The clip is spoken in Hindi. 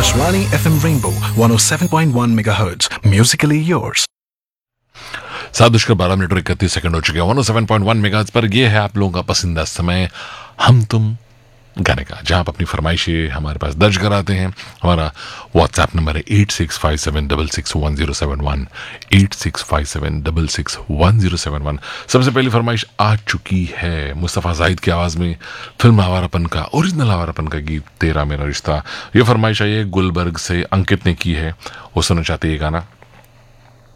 Akashvani FM Rainbow 107.1 MHz. Musically yours. 7:12 और 31 सेकंड हो चुके हैं 107.1 मेगाहर्ट्ज पर। यह है आप लोगों का पसंदीदा समय हम तुम गाने का, जहां आप अपनी फरमाइशें हमारे पास दर्ज कराते हैं। हमारा व्हाट्सएप नंबर है 8657661071 8657661071। सबसे पहली फरमाइश आ चुकी है मुस्तफ़ा जाहिद की आवाज़ में फिल्म आवारापन का, ओरिजिनल आवारापन का गीत तेरा मेरा रिश्ता। यह फरमाइश आई है गुलबर्ग से, अंकित ने की है। वो सुनना चाहते हैं ये गाना।